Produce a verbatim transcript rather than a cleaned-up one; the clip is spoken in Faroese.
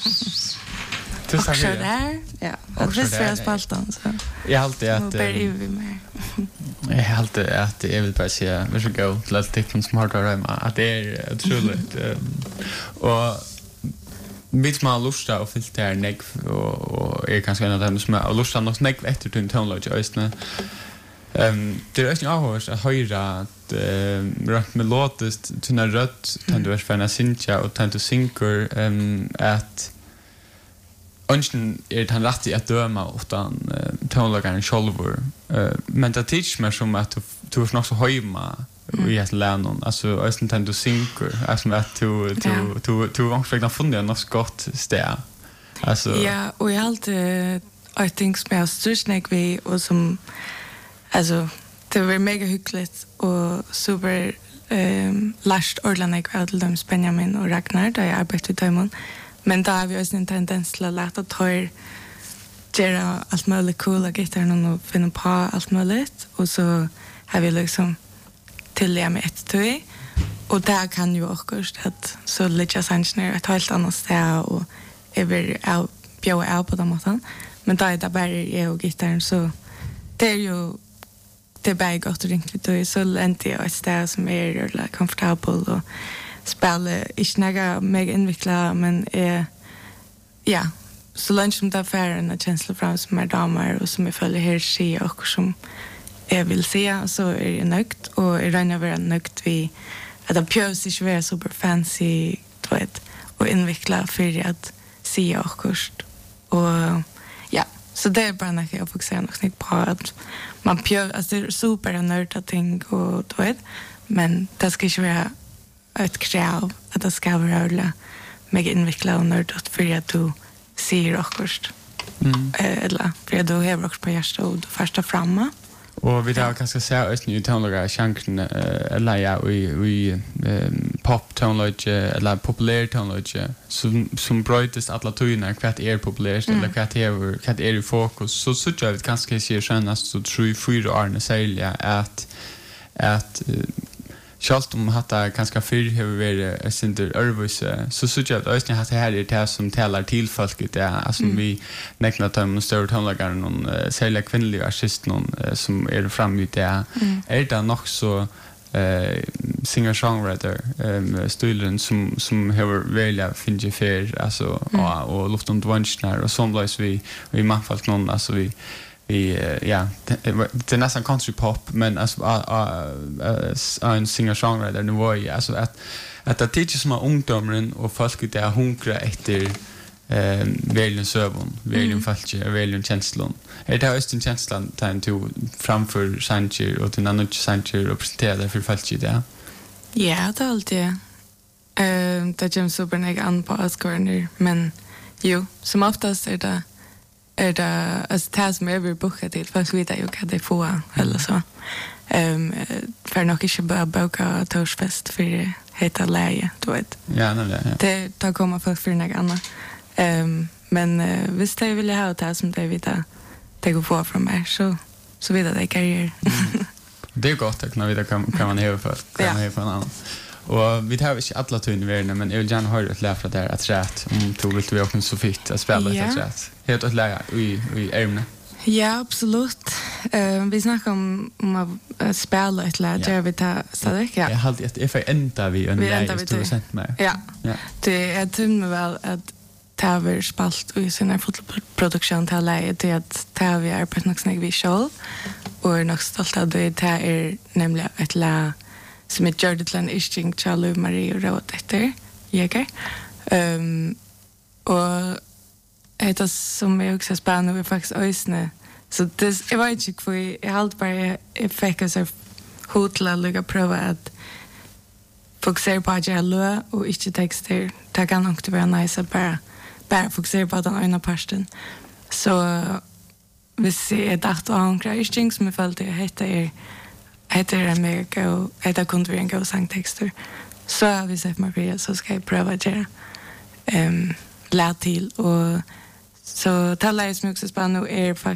Och så där. Ja. Och det är spaltan så. Jag har alltid att jag har alltid att jag vill bara säga vi ska gå till att titta som har det att det är otroligt och mitt små lusta och filter neck och är kanske en av dem som har lusta något neck efter till tonload östne. Ehm det är ju också att höra att rätt med låtest till när rött tänd du är för en synja och tänd du synker ehm att Önschen är han rätt i att döma utan tonlagaren självor. Men det teach mig som att du är nog så hemma i att lära alltså östen tänd du synker alltså att du du du du har funnit något gott stä. Alltså ja, och jag alltid I think smär styrsnäck vi och som alltså det var mega hyggligt och super ehm last ordentligt kvar till dem Benjamin och Ragnar där jag arbetar med dem. Men där har vi också en tendens till att lätta tar göra allt möjligt coola gitarrer och finna på allt möjligt. Och så har vi liksom tillägga med ett tog. Och där kan ju också att så lite sannsner ett helt annat sted och över bjöa av på den måten. Men där är det bara jag och gitarren så det är ju det är bara gott och ringt och så längt jag ett sted som är komfortabel och spela inte några mega invikla men är ja så långt som det är en känsla fram som är damer och som jag följer här se och som jag vill se så är jag nöjd och jag ränner vara nöjd vi att det behövs inte vara super fancy du vet och invikla för att se och och ja så det är bara när jag fokuserar nog inte på att man behöver alltså det är super nörda ting och du vet men det ska inte vara ett krav att det ska vara mega invecklat och nördigt för att du ser också. Mm. Eller för att du har också på hjärtat och du första framme. Och vi har kanske se att nu tonlagar chansen eller ja vi pop tonlag eller populär tonlag som som brötes alla tonerna kvart är populärt eller kvart är kvart är i fokus så så jag vet kanske se skönast så tror jag fyra år sälja att att Schalt om hatta ganska fyr har varit synder örvus så så jag att jag har här det som talar till folket där alltså vi näkna dem större tonlagar någon sälja kvinnliga artist någon som är fram ut där är det nog så eh singer songwriter ehm stilen som som har välja finge för alltså och luften dvunchnar och som läs vi vi man fast någon alltså vi vi ja det är nästan country pop men alltså en singer songwriter nu var ju alltså att att det teacher som ungdomar och folk där hungrar efter eh väljen sövon väljen falske väljen känslor är det just en känsla tant till framför Sanchez och till annan Sanchez och presentera det för falske där ja det är alltid eh det är super nig an på Ascorner men jo som oftast är det är det alltså det som är över bokat till för att veta ju vad det får eller så. Ehm för nog inte bara boka torsfest för heta läge du vet. Ja, nej nej. Det tar komma för för några andra. Ehm men visst det vill jag ha det som det vita det går få från mig så så vidare det karriär. Det är gott att när vi kan kan man höra för kan man på en annan. Och vi tar inte alla tun i världen men jag vill gärna höra ett lära där att rätt om tog vill vi också så fitt att spela det rätt. Helt att lära i i ämne. Ja, absolut. Eh vi snackar om om att spela ett lära där vi tar så där ja. Jag hade ett if ända vi en lära två cent mer. Ja. Det är tunn väl att Taver spalt i sin fotoproduktion till läge det att Taver är på något snägg visual och nog stolt av det det är nämligen ett lära som är gjort till en ishting Charlie Marie och råd efter jäger. Ehm och det som jag också spännande är faktiskt ösne. Så det jag vet inte för jag halt bara effekter så hotla lugga prova att fokusera på gelo och inte texter. Det kan också vara nice att bara bara fokusera på den ena parten. Så vi ser att och ankra ishting som är fällt det heter är heter en mega och heter kunde vi en gå sångtexter. Så har vi sett Maria så ska jag pröva att göra ehm lät till och så talar jag som också spännande är